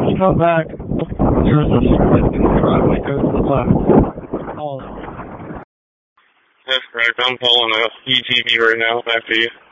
Come back. There's a split in the driveway. Go to the left. That's correct. I'm pulling a UTV right now. Back to you.